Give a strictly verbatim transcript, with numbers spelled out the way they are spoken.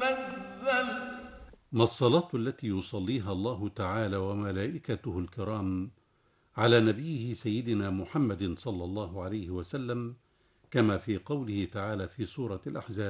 نزل. ما الصلاة التي يصليها الله تعالى وملائكته الكرام على نبيه سيدنا محمد صلى الله عليه وسلم كما في قوله تعالى في سورة الأحزاب: